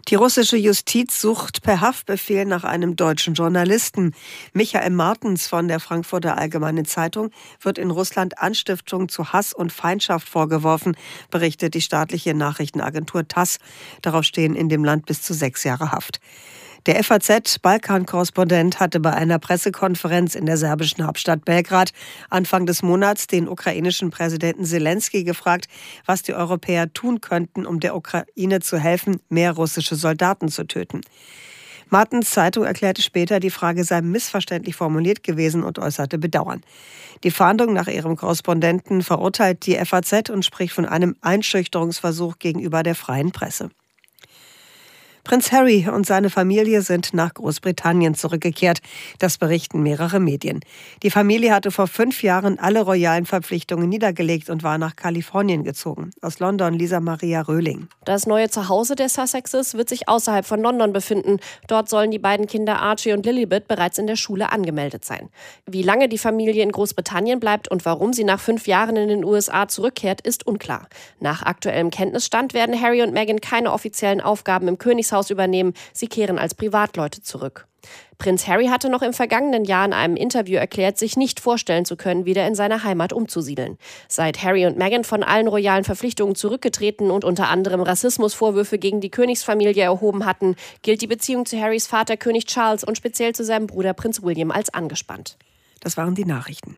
Die russische Justiz sucht per Haftbefehl nach einem deutschen Journalisten. Michael Martens von der Frankfurter Allgemeinen Zeitung wird in Russland Anstiftung zu Hass und Feindschaft vorgeworfen, berichtet die staatliche Nachrichtenagentur TASS. Darauf stehen in dem Land bis zu 6 Jahre Haft. Der FAZ-Balkan-Korrespondent hatte bei einer Pressekonferenz in der serbischen Hauptstadt Belgrad Anfang des Monats den ukrainischen Präsidenten Selenskyj gefragt, was die Europäer tun könnten, um der Ukraine zu helfen, mehr russische Soldaten zu töten. Martens Zeitung erklärte später, die Frage sei missverständlich formuliert gewesen und äußerte Bedauern. Die Fahndung nach ihrem Korrespondenten verurteilt die FAZ und spricht von einem Einschüchterungsversuch gegenüber der freien Presse. Prinz Harry und seine Familie sind nach Großbritannien zurückgekehrt. Das berichten mehrere Medien. Die Familie hatte vor 5 Jahren alle royalen Verpflichtungen niedergelegt und war nach Kalifornien gezogen. Aus London Lisa Maria Röhling. Das neue Zuhause der Sussexes wird sich außerhalb von London befinden. Dort sollen die beiden Kinder Archie und Lilibet bereits in der Schule angemeldet sein. Wie lange die Familie in Großbritannien bleibt und warum sie nach 5 Jahren in den USA zurückkehrt, ist unklar. Nach aktuellem Kenntnisstand werden Harry und Meghan keine offiziellen Aufgaben im Königshaus übernehmen. Sie kehren als Privatleute zurück. Prinz Harry hatte noch im vergangenen Jahr in einem Interview erklärt, sich nicht vorstellen zu können, wieder in seine Heimat umzusiedeln. Seit Harry und Meghan von allen royalen Verpflichtungen zurückgetreten und unter anderem Rassismusvorwürfe gegen die Königsfamilie erhoben hatten, gilt die Beziehung zu Harrys Vater König Charles und speziell zu seinem Bruder Prinz William als angespannt. Das waren die Nachrichten.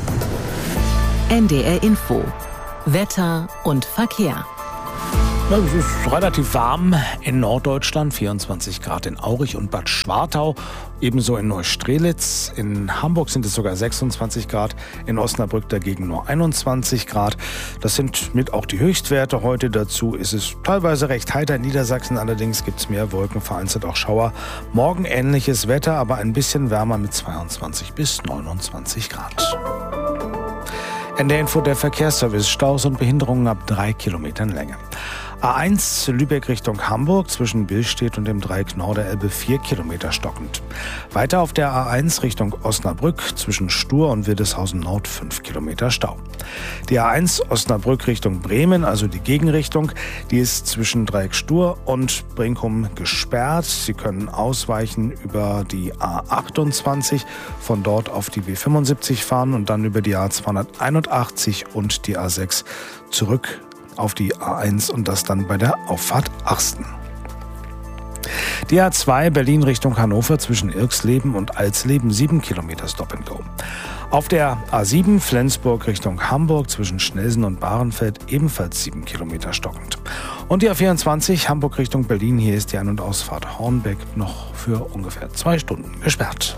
NDR Info. Wetter und Verkehr. Es ist relativ warm in Norddeutschland, 24 Grad in Aurich und Bad Schwartau, ebenso in Neustrelitz. In Hamburg sind es sogar 26 Grad, in Osnabrück dagegen nur 21 Grad. Das sind mit auch die Höchstwerte heute. Dazu ist es teilweise recht heiter. In Niedersachsen allerdings gibt es mehr Wolken, vereinzelt auch Schauer. Morgen ähnliches Wetter, aber ein bisschen wärmer mit 22 bis 29 Grad. NDR Info, der Verkehrsservice, Staus und Behinderungen ab 3 Kilometern Länge. A1 Lübeck Richtung Hamburg zwischen Billstedt und dem Dreieck Norderelbe 4 Kilometer stockend. Weiter auf der A1 Richtung Osnabrück zwischen Stur und Wildeshausen Nord 5 Kilometer Stau. Die A1 Osnabrück Richtung Bremen, also die Gegenrichtung, die ist zwischen Dreieck Stur und Brinkum gesperrt. Sie können ausweichen über die A28, von dort auf die B75 fahren und dann über die A281 und die A6 zurück auf die A1 und das dann bei der Auffahrt Achsten. Die A2 Berlin Richtung Hannover zwischen Irxleben und Alsleben 7 Kilometer Stop and Go. Auf der A7 Flensburg Richtung Hamburg zwischen Schnelsen und Bahrenfeld ebenfalls 7 Kilometer stockend. Und die A24 Hamburg Richtung Berlin, hier ist die Ein- und Ausfahrt Hornbeck noch für ungefähr 2 Stunden gesperrt.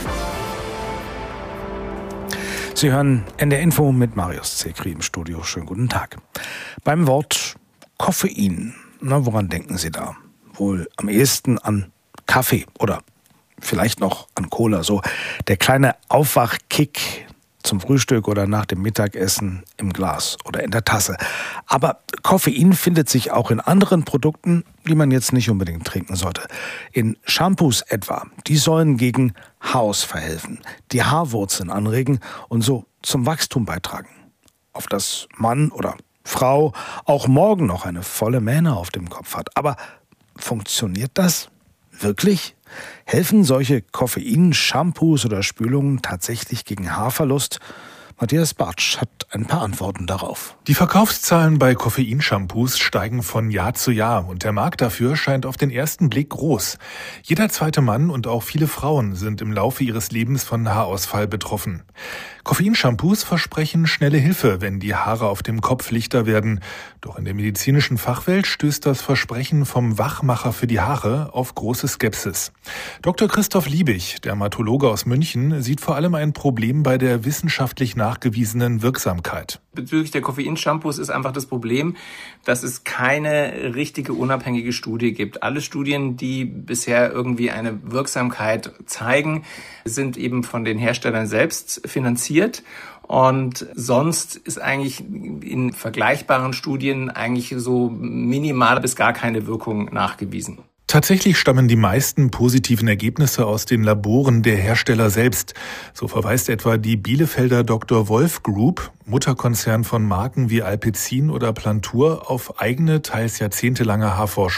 Sie hören NDR Info mit Marius Zekri im Studio. Schönen guten Tag. Beim Wort Koffein, woran denken Sie da? Wohl am ehesten an Kaffee oder vielleicht noch an Cola. So der kleine Aufwachkick zum Frühstück oder nach dem Mittagessen im Glas oder in der Tasse. Aber Koffein findet sich auch in anderen Produkten, die man jetzt nicht unbedingt trinken sollte. In Shampoos etwa. Die sollen gegen Haarausfall verhelfen, die Haarwurzeln anregen und so zum Wachstum beitragen. Auf das Mann oder Frau auch morgen noch eine volle Mähne auf dem Kopf hat. Aber funktioniert das wirklich? Helfen solche Koffein-Shampoos oder Spülungen tatsächlich gegen Haarverlust? Matthias Bartsch hat ein paar Antworten darauf. Die Verkaufszahlen bei Koffeinshampoos steigen von Jahr zu Jahr und der Markt dafür scheint auf den ersten Blick groß. Jeder zweite Mann und auch viele Frauen sind im Laufe ihres Lebens von Haarausfall betroffen. Koffeinshampoos versprechen schnelle Hilfe, wenn die Haare auf dem Kopf lichter werden. Doch in der medizinischen Fachwelt stößt das Versprechen vom Wachmacher für die Haare auf große Skepsis. Dr. Christoph Liebig, Dermatologe aus München, sieht vor allem ein Problem bei der wissenschaftlich nachgewiesenen Wirksamkeit. Bezüglich der Koffeinshampoos ist einfach das Problem, dass es keine richtige unabhängige Studie gibt. Alle Studien, die bisher irgendwie eine Wirksamkeit zeigen, sind eben von den Herstellern selbst finanziert. Und sonst ist eigentlich in vergleichbaren Studien eigentlich so minimal bis gar keine Wirkung nachgewiesen. Tatsächlich stammen die meisten positiven Ergebnisse aus den Laboren der Hersteller selbst. So verweist etwa die Bielefelder Dr. Wolf Group, Mutterkonzern von Marken wie Alpecin oder Plantur, auf eigene, teils jahrzehntelange Haarforschung.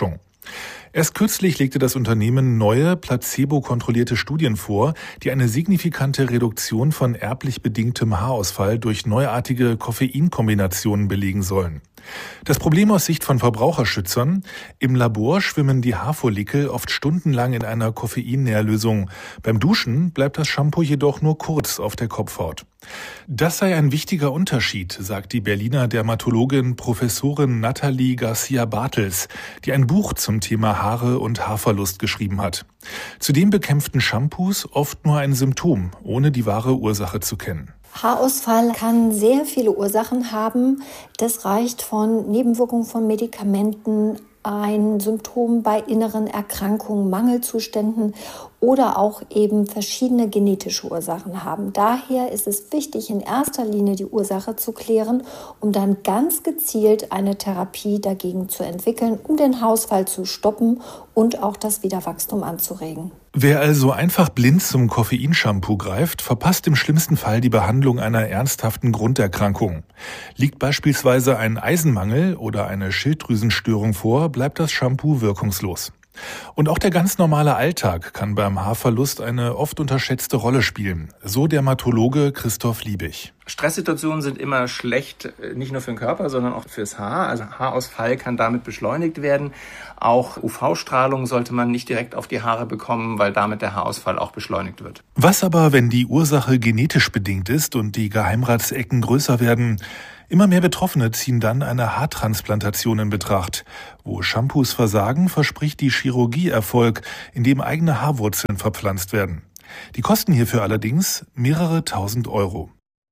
Erst kürzlich legte das Unternehmen neue, placebo-kontrollierte Studien vor, die eine signifikante Reduktion von erblich bedingtem Haarausfall durch neuartige Koffeinkombinationen belegen sollen. Das Problem aus Sicht von Verbraucherschützern: Im Labor schwimmen die Haarfollikel oft stundenlang in einer Koffeinnährlösung. Beim Duschen bleibt das Shampoo jedoch nur kurz auf der Kopfhaut. Das sei ein wichtiger Unterschied, sagt die Berliner Dermatologin Professorin Nathalie Garcia-Bartels, die ein Buch zum Thema Haare und Haarverlust geschrieben hat. Zudem bekämpften Shampoos oft nur ein Symptom, ohne die wahre Ursache zu kennen. Haarausfall kann sehr viele Ursachen haben. Das reicht von Nebenwirkungen von Medikamenten, ein Symptom bei inneren Erkrankungen, Mangelzuständen oder auch eben verschiedene genetische Ursachen haben. Daher ist es wichtig, in erster Linie die Ursache zu klären, um dann ganz gezielt eine Therapie dagegen zu entwickeln, um den Haarausfall zu stoppen und auch das Wiederwachstum anzuregen. Wer also einfach blind zum Koffeinshampoo greift, verpasst im schlimmsten Fall die Behandlung einer ernsthaften Grunderkrankung. Liegt beispielsweise ein Eisenmangel oder eine Schilddrüsenstörung vor, bleibt das Shampoo wirkungslos. Und auch der ganz normale Alltag kann beim Haarverlust eine oft unterschätzte Rolle spielen, so Dermatologe Christoph Liebig. Stresssituationen sind immer schlecht, nicht nur für den Körper, sondern auch fürs Haar. Also Haarausfall kann damit beschleunigt werden. Auch UV-Strahlung sollte man nicht direkt auf die Haare bekommen, weil damit der Haarausfall auch beschleunigt wird. Was aber, wenn die Ursache genetisch bedingt ist und die Geheimratsecken größer werden? Immer mehr Betroffene ziehen dann eine Haartransplantation in Betracht. Wo Shampoos versagen, verspricht die Chirurgie Erfolg, indem eigene Haarwurzeln verpflanzt werden. Die kosten hierfür allerdings mehrere tausend Euro.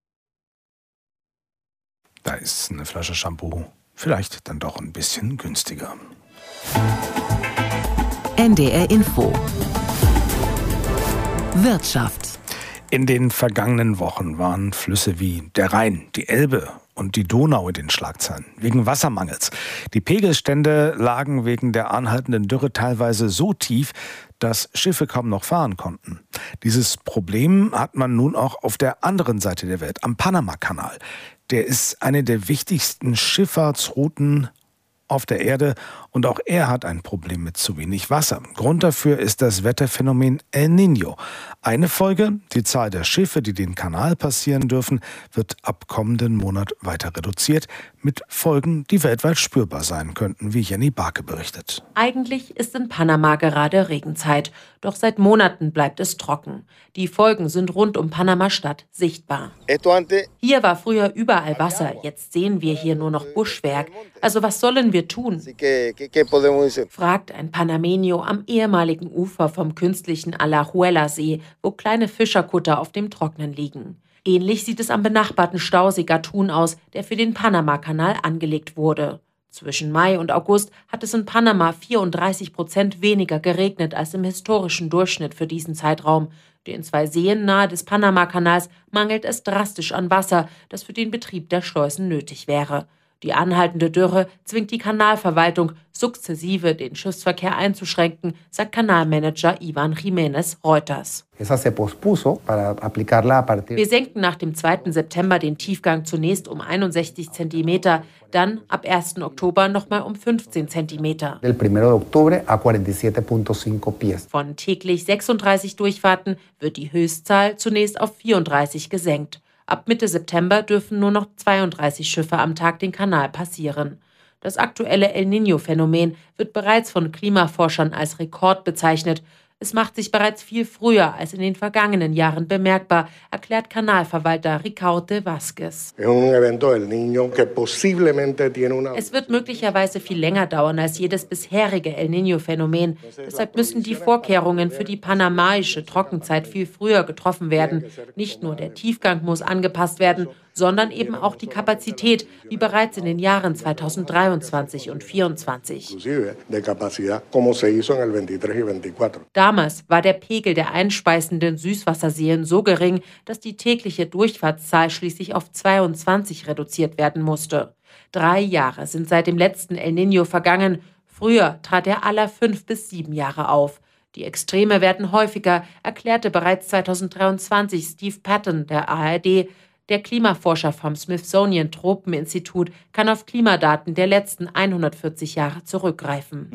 Da ist eine Flasche Shampoo vielleicht dann doch ein bisschen günstiger. NDR Info. Wirtschaft. In den vergangenen Wochen waren Flüsse wie der Rhein, die Elbe und die Donau in den Schlagzeilen wegen Wassermangels. Die Pegelstände lagen wegen der anhaltenden Dürre teilweise so tief, dass Schiffe kaum noch fahren konnten. Dieses Problem hat man nun auch auf der anderen Seite der Welt, am Panamakanal. Der ist eine der wichtigsten Schifffahrtsrouten auf der Erde und auch er hat ein Problem mit zu wenig Wasser. Grund dafür ist das Wetterphänomen El Niño. Eine Folge: die Zahl der Schiffe, die den Kanal passieren dürfen, wird ab kommenden Monat weiter reduziert, mit Folgen, die weltweit spürbar sein könnten, wie Jenny Barke berichtet. Eigentlich ist in Panama gerade Regenzeit, doch seit Monaten bleibt es trocken. Die Folgen sind rund um Panama-Stadt sichtbar. Hier war früher überall Wasser, jetzt sehen wir hier nur noch Buschwerk. Also was sollen wir tun? Fragt ein Panameño am ehemaligen Ufer vom künstlichen Alajuela-See, wo kleine Fischerkutter auf dem Trocknen liegen. Ähnlich sieht es am benachbarten Stausee Gatun aus, der für den Panama-Kanal angelegt wurde. Zwischen Mai und August hat es in Panama 34% weniger geregnet als im historischen Durchschnitt für diesen Zeitraum. Den 2 Seen nahe des Panama-Kanals mangelt es drastisch an Wasser, das für den Betrieb der Schleusen nötig wäre. Die anhaltende Dürre zwingt die Kanalverwaltung, sukzessive den Schiffsverkehr einzuschränken, sagt Kanalmanager Ivan Jiménez Reuters. Wir senken nach dem 2. September den Tiefgang zunächst um 61 cm, dann ab 1. Oktober nochmal um 15 cm. Von täglich 36 Durchfahrten wird die Höchstzahl zunächst auf 34 gesenkt. Ab Mitte September dürfen nur noch 32 Schiffe am Tag den Kanal passieren. Das aktuelle El Niño-Phänomen wird bereits von Klimaforschern als Rekord bezeichnet. Es macht sich bereits viel früher als in den vergangenen Jahren bemerkbar, erklärt Kanalverwalter Ricaurte Vázquez. Es wird möglicherweise viel länger dauern als jedes bisherige El Niño-Phänomen. Deshalb müssen die Vorkehrungen für die panamaische Trockenzeit viel früher getroffen werden. Nicht nur der Tiefgang muss angepasst werden, sondern eben auch die Kapazität, wie bereits in den Jahren 2023 und 2024. Damals war der Pegel der einspeisenden Süßwasserseen so gering, dass die tägliche Durchfahrtszahl schließlich auf 22 reduziert werden musste. 3 Jahre sind seit dem letzten El Niño vergangen. Früher trat er alle 5 bis 7 Jahre auf. Die Extreme werden häufiger, erklärte bereits 2023 Steve Patton der ARD. Der Klimaforscher vom Smithsonian Tropeninstitut kann auf Klimadaten der letzten 140 Jahre zurückgreifen.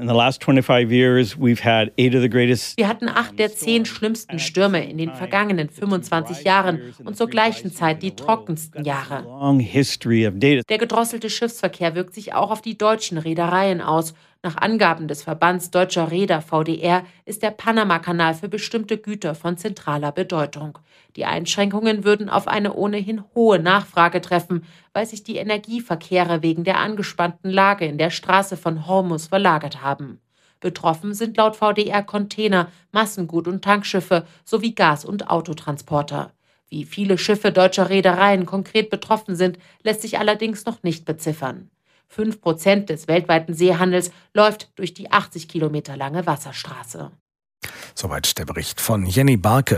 Wir hatten 8 der 10 schlimmsten Stürme in den vergangenen 25 Jahren und zur gleichen Zeit die trockensten Jahre. Der gedrosselte Schiffsverkehr wirkt sich auch auf die deutschen Reedereien aus. Nach Angaben des Verbands Deutscher Reeder VDR ist der Panama-Kanal für bestimmte Güter von zentraler Bedeutung. Die Einschränkungen würden auf eine ohnehin hohe Nachfrage treffen, weil sich die Energieverkehre wegen der angespannten Lage in der Straße von Hormuz verlagert haben. Betroffen sind laut VDR Container, Massengut- und Tankschiffe sowie Gas- und Autotransporter. Wie viele Schiffe deutscher Reedereien konkret betroffen sind, lässt sich allerdings noch nicht beziffern. 5% des weltweiten Seehandels läuft durch die 80 Kilometer lange Wasserstraße. Soweit der Bericht von Jenny Barke.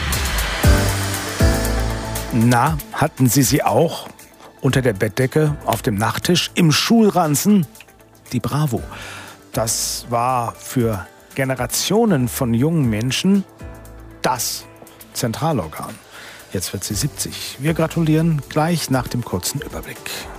Na, hatten Sie sie auch unter der Bettdecke, auf dem Nachttisch, im Schulranzen? Die Bravo. Das war für Generationen von jungen Menschen das Zentralorgan. Jetzt wird sie 70. Wir gratulieren gleich nach dem kurzen Überblick.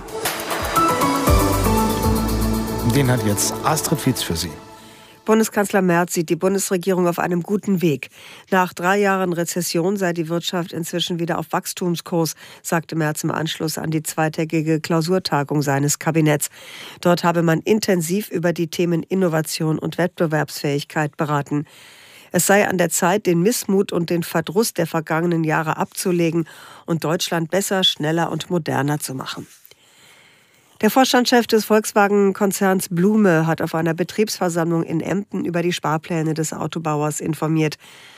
Den hat jetzt Astrid Fietz für Sie. Bundeskanzler Merz sieht die Bundesregierung auf einem guten Weg. Nach 3 Jahren Rezession sei die Wirtschaft inzwischen wieder auf Wachstumskurs, sagte Merz im Anschluss an die zweitägige Klausurtagung seines Kabinetts. Dort habe man intensiv über die Themen Innovation und Wettbewerbsfähigkeit beraten. Es sei an der Zeit, den Missmut und den Verdruss der vergangenen Jahre abzulegen und Deutschland besser, schneller und moderner zu machen. Der Vorstandschef des Volkswagen-Konzerns Blume hat auf einer Betriebsversammlung in Emden über die Sparpläne des Autobauers informiert.